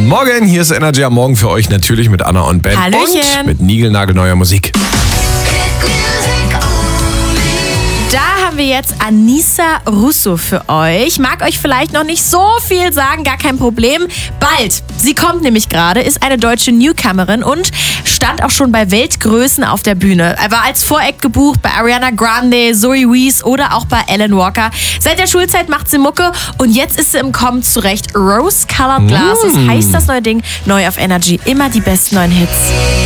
Guten Morgen, hier ist Energy am Morgen für euch natürlich mit Anna und Ben. Hallöchen. Und mit niegelnagelneuer Musik. Da haben wir jetzt Anissa Russo für euch. Mag euch vielleicht noch nicht so viel sagen, gar kein Problem. Bald. Sie kommt nämlich gerade, ist eine deutsche Newcomerin und stand auch schon bei Weltgrößen auf der Bühne. Er war als Voreact gebucht bei Ariana Grande, Zoe Wees oder auch bei Alan Walker. Seit der Schulzeit macht sie Mucke und jetzt ist sie im Kommen zurecht. Rose Colored Glasses heißt das neue Ding. Neu auf Energy. Immer die besten neuen Hits.